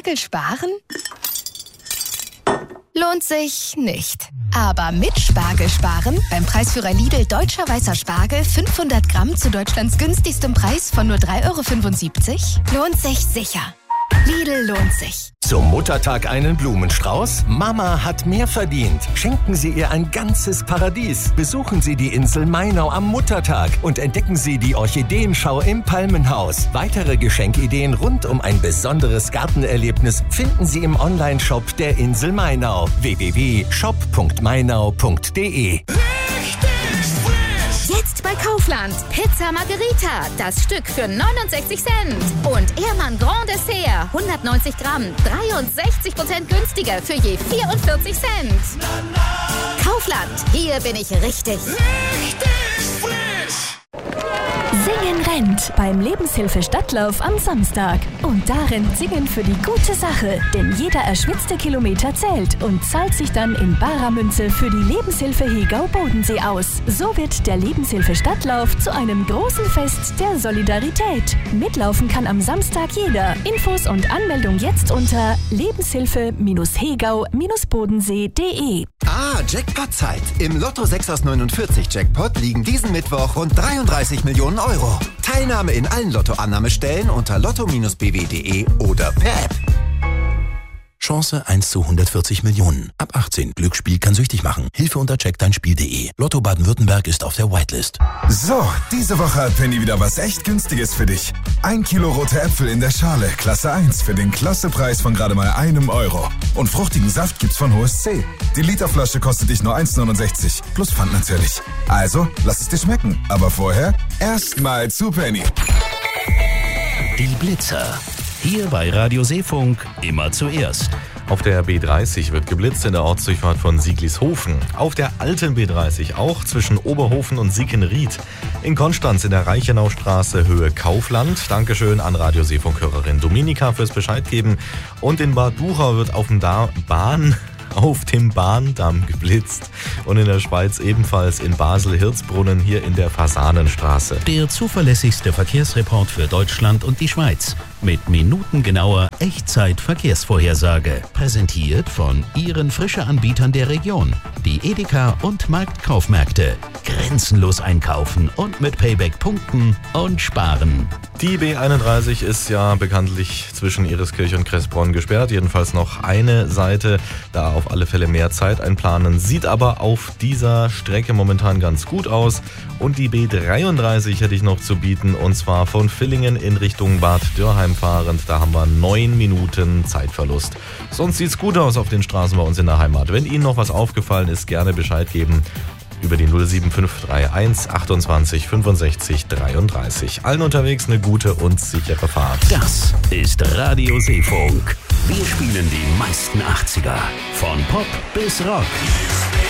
Spargel sparen? Lohnt sich nicht. Aber mit Spargel sparen, beim Preisführer Lidl Deutscher Weißer Spargel 500 Gramm zu Deutschlands günstigstem Preis von nur 3,75 €, lohnt sich sicher. Lidl lohnt sich. Zum Muttertag einen Blumenstrauß? Mama hat mehr verdient. Schenken Sie ihr ein ganzes Paradies. Besuchen Sie die Insel Mainau am Muttertag und entdecken Sie die Orchideenschau im Palmenhaus. Weitere Geschenkideen rund um ein besonderes Gartenerlebnis finden Sie im Onlineshop der Insel Mainau. www.shop.mainau.de. Jetzt bei Kaufland. Pizza Margherita. Das Stück für 69 Cent. Und Ehrmann Grand Dessert. 190 Gramm. 63% günstiger für je 44 Cent. Kaufland. Hier bin ich richtig. Singen rennt beim Lebenshilfe-Stadtlauf am Samstag. Und darin singen für die gute Sache. Denn jeder erschwitzte Kilometer zählt und zahlt sich dann in barer Münze für die Lebenshilfe Hegau-Bodensee aus. So wird der Lebenshilfe-Stadtlauf zu einem großen Fest der Solidarität. Mitlaufen kann am Samstag jeder. Infos und Anmeldung jetzt unter lebenshilfe-hegau-bodensee.de. Jackpot-Zeit. Im Lotto 6 aus 49 Jackpot liegen diesen Mittwoch rund 33 Millionen €. Teilnahme in allen Lottoannahmestellen unter lotto-bw.de oder per App. Chance 1 zu 140 Millionen. Ab 18. Glücksspiel kann süchtig machen. Hilfe unter checkdeinspiel.de. Lotto Baden-Württemberg ist auf der Whitelist. So, diese Woche hat Penny wieder was echt Günstiges für dich. 1 Kilo rote Äpfel in der Schale, Klasse 1, für den Klassepreis von gerade mal €1. Und fruchtigen Saft gibt's von Hohes C. Die Literflasche kostet dich nur 1,69. Plus Pfand natürlich. Also, lass es dir schmecken. Aber vorher erstmal zu Penny. Die Blitzer. Hier bei Radio Seefunk immer zuerst. Auf der B30 wird geblitzt in der Ortsdurchfahrt von Sieglishofen. Auf der alten B30 auch zwischen Oberhofen und Sickenried. In Konstanz in der Reichenaustraße Höhe Kaufland. Dankeschön an Radio Seefunk-Hörerin Dominika fürs Bescheid geben. Und in Bad Duchau wird auf dem Bahndamm geblitzt. Und in der Schweiz ebenfalls in Basel-Hirzbrunnen hier in der Fasanenstraße. Der zuverlässigste Verkehrsreport für Deutschland und die Schweiz. Mit minutengenauer Echtzeit-Verkehrsvorhersage. Präsentiert von Ihren Frische-Anbietern der Region. Die Edeka und Marktkaufmärkte. Grenzenlos einkaufen und mit Payback punkten und sparen. Die B31 ist ja bekanntlich zwischen Eriskirch und Kressbronn gesperrt. Jedenfalls noch eine Seite. Da auf alle Fälle mehr Zeit einplanen. Sieht aber auf dieser Strecke momentan ganz gut aus. Und die B33 hätte ich noch zu bieten. Und zwar von Villingen in Richtung Bad Dürrheim fahrend. Da haben wir 9 Minuten Zeitverlust. Sonst sieht's gut aus auf den Straßen bei uns in der Heimat. Wenn Ihnen noch was aufgefallen ist, gerne Bescheid geben. Über die 07531 28 65 33. Allen unterwegs eine gute und sichere Fahrt. Das ist Radio Seefunk. Wir spielen die meisten 80er. Von Pop bis Rock.